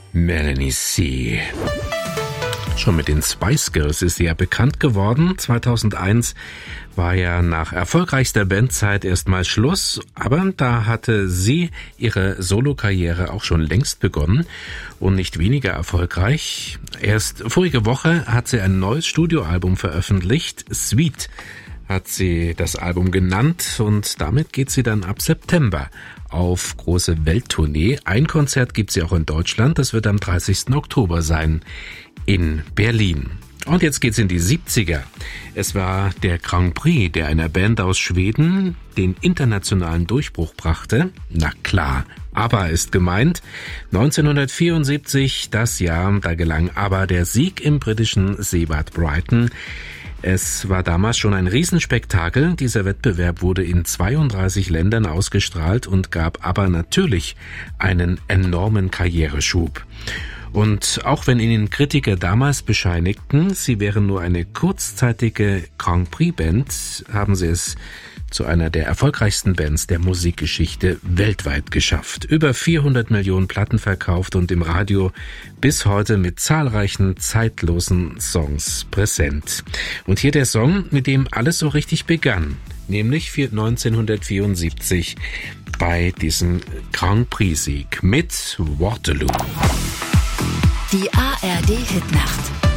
Melanie C. Schon mit den Spice Girls ist sie ja bekannt geworden. 2001 war ja nach erfolgreichster Bandzeit erstmal Schluss, aber da hatte sie ihre Solokarriere auch schon längst begonnen und nicht weniger erfolgreich. Erst vorige Woche hat sie ein neues Studioalbum veröffentlicht, Sweet hat sie das Album genannt, und damit geht sie dann ab September auf große Welttournee. Ein Konzert gibt sie auch in Deutschland, das wird am 30. Oktober sein in Berlin. Und jetzt geht's in die 70er. Es war der Grand Prix, der einer Band aus Schweden den internationalen Durchbruch brachte. Na klar, ABBA ist gemeint. 1974, das Jahr, da gelang ABBA der Sieg im britischen Seebad Brighton. Es war damals schon ein Riesenspektakel. Dieser Wettbewerb wurde in 32 Ländern ausgestrahlt und gab ABBA natürlich einen enormen Karriereschub. Und auch wenn ihnen Kritiker damals bescheinigten, sie wären nur eine kurzzeitige Grand Prix-Band, haben sie es zu einer der erfolgreichsten Bands der Musikgeschichte weltweit geschafft. Über 400 Millionen Platten verkauft und im Radio bis heute mit zahlreichen zeitlosen Songs präsent. Und hier der Song, mit dem alles so richtig begann, nämlich für 1974 bei diesem Grand Prix-Sieg mit Waterloo. Die ARD Hitnacht.